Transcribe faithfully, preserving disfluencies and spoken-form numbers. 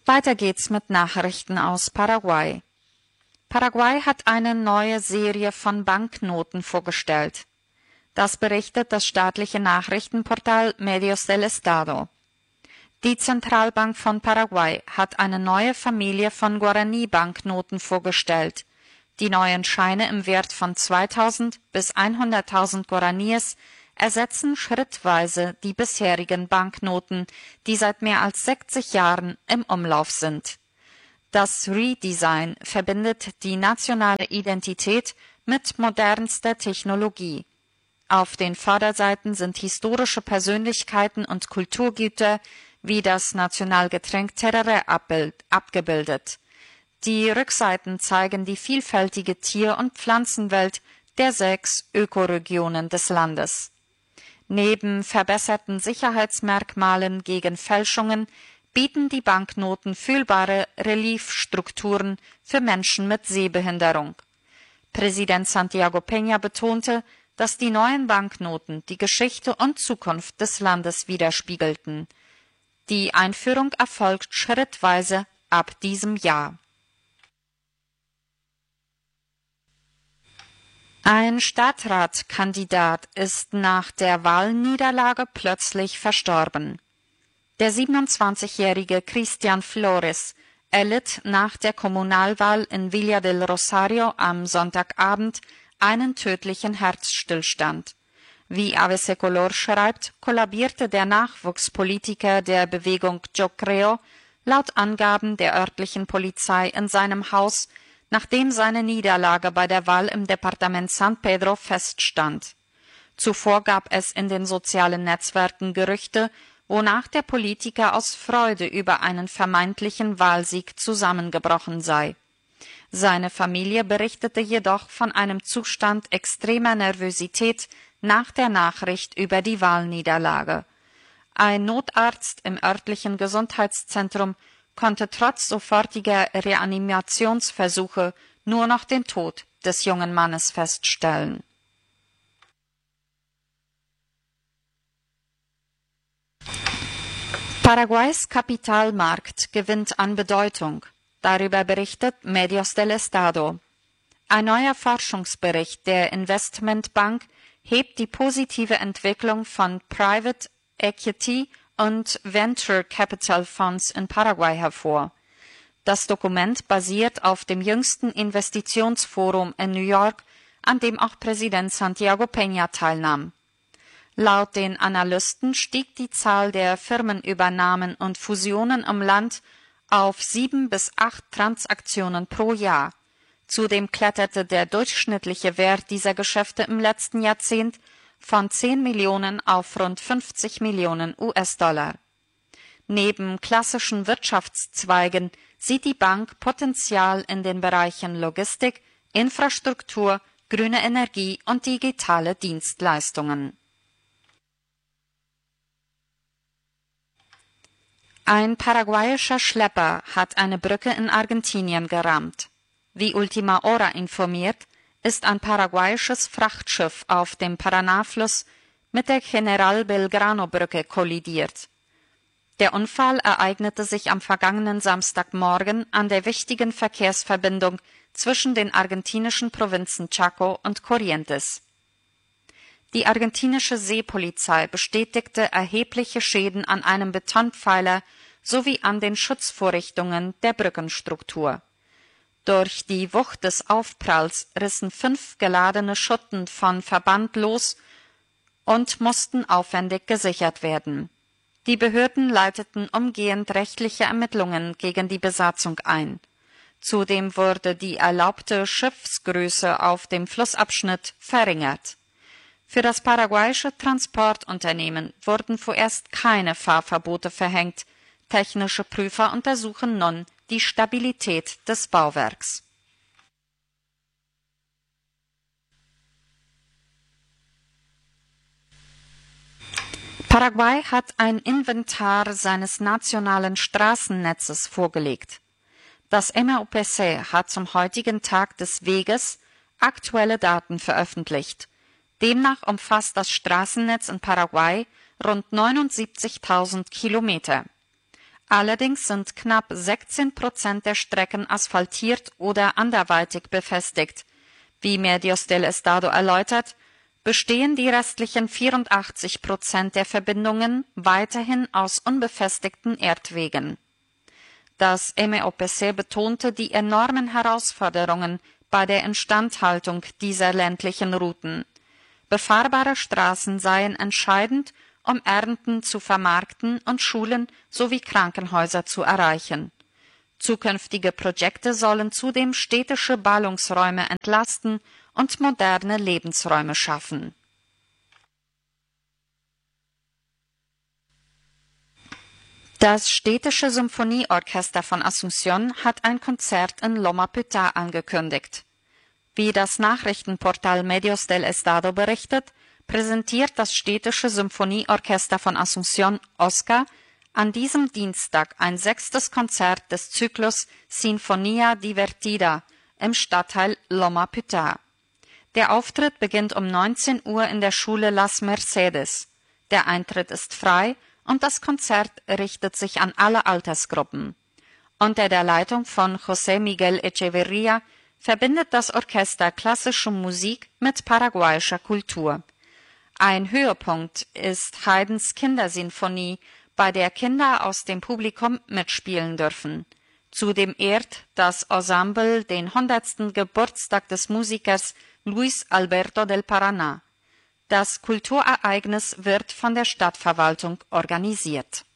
Weiter geht's mit Nachrichten aus Paraguay. Paraguay hat eine neue Serie von Banknoten vorgestellt. Das berichtet das staatliche Nachrichtenportal Medios del Estado. Die Zentralbank von Paraguay hat eine neue Familie von Guarani-Banknoten vorgestellt. Die neuen Scheine im Wert von zweitausend bis hunderttausend Guaraníes ersetzen schrittweise die bisherigen Banknoten, die seit mehr als sechzig Jahren im Umlauf sind. Das Redesign verbindet die nationale Identität mit modernster Technologie. Auf den Vorderseiten sind historische Persönlichkeiten und Kulturgüter wie das Nationalgetränk Tereré abgebildet. Die Rückseiten zeigen die vielfältige Tier- und Pflanzenwelt der sechs Ökoregionen des Landes. Neben verbesserten Sicherheitsmerkmalen gegen Fälschungen bieten die Banknoten fühlbare Reliefstrukturen für Menschen mit Sehbehinderung. Präsident Santiago Peña betonte, dass die neuen Banknoten die Geschichte und Zukunft des Landes widerspiegelten. Die Einführung erfolgt schrittweise ab diesem Jahr. Ein Stadtratkandidat ist nach der Wahlniederlage plötzlich verstorben. Der siebenundzwanzigjährige Cristian Flores erlitt nach der Kommunalwahl in Villa del Rosario am Sonntagabend einen tödlichen Herzstillstand. Wie A B C Color schreibt, kollabierte der Nachwuchspolitiker der Bewegung Yo Creo laut Angaben der örtlichen Polizei in seinem Haus, nachdem seine Niederlage bei der Wahl im Departement San Pedro feststand. Zuvor gab es in den sozialen Netzwerken Gerüchte, wonach der Politiker aus Freude über einen vermeintlichen Wahlsieg zusammengebrochen sei. Seine Familie berichtete jedoch von einem Zustand extremer Nervosität nach der Nachricht über die Wahlniederlage. Ein Notarzt im örtlichen Gesundheitszentrum konnte trotz sofortiger Reanimationsversuche nur noch den Tod des jungen Mannes feststellen. Paraguays Kapitalmarkt gewinnt an Bedeutung. Darüber berichtet Medios del Estado. Ein neuer Forschungsbericht der Investmentbank hebt die positive Entwicklung von Private Equity und Venture Capital Funds in Paraguay hervor. Das Dokument basiert auf dem jüngsten Investitionsforum in New York, an dem auch Präsident Santiago Peña teilnahm. Laut den Analysten stieg die Zahl der Firmenübernahmen und Fusionen im Land auf sieben bis acht Transaktionen pro Jahr. Zudem kletterte der durchschnittliche Wert dieser Geschäfte im letzten Jahrzehnt von zehn Millionen auf rund fünfzig Millionen U S-Dollar. Neben klassischen Wirtschaftszweigen sieht die Bank Potenzial in den Bereichen Logistik, Infrastruktur, grüne Energie und digitale Dienstleistungen. Ein paraguayischer Schlepper hat eine Brücke in Argentinien gerammt. Wie Ultima Hora informiert, ist ein paraguayisches Frachtschiff auf dem Paraná-Fluss mit der General Belgrano-Brücke kollidiert. Der Unfall ereignete sich am vergangenen Samstagmorgen an der wichtigen Verkehrsverbindung zwischen den argentinischen Provinzen Chaco und Corrientes. Die argentinische Seepolizei bestätigte erhebliche Schäden an einem Betonpfeiler sowie an den Schutzvorrichtungen der Brückenstruktur. Durch die Wucht des Aufpralls rissen fünf geladene Schutten von Verband los und mussten aufwendig gesichert werden. Die Behörden leiteten umgehend rechtliche Ermittlungen gegen die Besatzung ein. Zudem wurde die erlaubte Schiffsgröße auf dem Flussabschnitt verringert. Für das paraguayische Transportunternehmen wurden vorerst keine Fahrverbote verhängt. Technische Prüfer untersuchen nun die Stabilität des Bauwerks. Paraguay hat ein Inventar seines nationalen Straßennetzes vorgelegt. Das M R U P C hat zum heutigen Tag des Weges aktuelle Daten veröffentlicht. Demnach umfasst das Straßennetz in Paraguay rund neunundsiebzigtausend Kilometer. Allerdings sind knapp sechzehn Prozent der Strecken asphaltiert oder anderweitig befestigt. Wie Medios del Estado erläutert, bestehen die restlichen vierundachtzig Prozent der Verbindungen weiterhin aus unbefestigten Erdwegen. Das M E O P C betonte die enormen Herausforderungen bei der Instandhaltung dieser ländlichen Routen. Befahrbare Straßen seien entscheidend, um Ernten zu vermarkten und Schulen sowie Krankenhäuser zu erreichen. Zukünftige Projekte sollen zudem städtische Ballungsräume entlasten und moderne Lebensräume schaffen. Das städtische Symphonieorchester von Asunción hat ein Konzert in Loma Pütá angekündigt. Wie das Nachrichtenportal Medios del Estado berichtet, präsentiert das städtische Symphonieorchester von Asunción Oscar an diesem Dienstag ein sechstes Konzert des Zyklus Sinfonía Divertida im Stadtteil Loma Pütá. Der Auftritt beginnt um neunzehn Uhr in der Schule Las Mercedes. Der Eintritt ist frei und das Konzert richtet sich an alle Altersgruppen. Unter der Leitung von José Miguel Echeverría verbindet das Orchester klassische Musik mit paraguayischer Kultur. Ein Höhepunkt ist Haydns Kindersinfonie, bei der Kinder aus dem Publikum mitspielen dürfen. Zudem ehrt das Ensemble den hundertsten Geburtstag des Musikers Luis Alberto del Paraná. Das Kulturereignis wird von der Stadtverwaltung organisiert.